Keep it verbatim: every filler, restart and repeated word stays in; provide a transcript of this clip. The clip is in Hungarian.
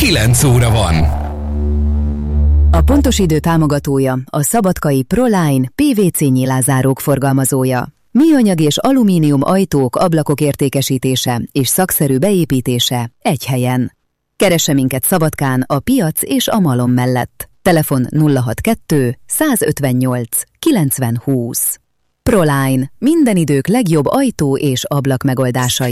kilenc óra van. A Pontos Idő támogatója a szabadkai Proline pé vé cé nyilázárók forgalmazója. Műanyag és alumínium ajtók, ablakok értékesítése és szakszerű beépítése egy helyen. Keresse minket Szabadkán a piac és a malom mellett. Telefon nulla hatvankettő százötvennyolc kilencven húsz. Proline. Minden idők legjobb ajtó és ablak megoldásai.